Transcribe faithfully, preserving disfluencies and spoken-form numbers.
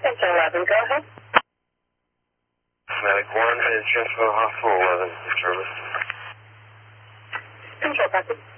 Center eleven, go ahead. Medic one, headed transfer to Hospital eleven, service. Control, copy.